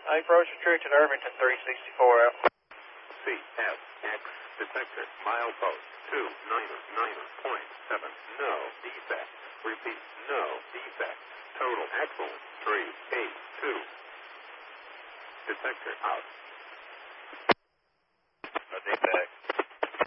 Approach Truth at Irvington 364 out. CSX detector, milepost 299.7, no defect. Repeat, no defect. Total axle 382. Detector out.